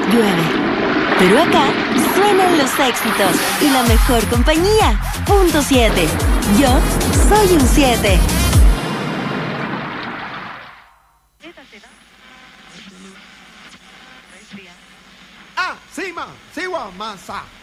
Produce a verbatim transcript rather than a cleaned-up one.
llueve. Pero acá suenan los éxitos y la mejor compañía. Punto siete. Yo soy un siete. Ah, sí, ma, sí, wa, masa.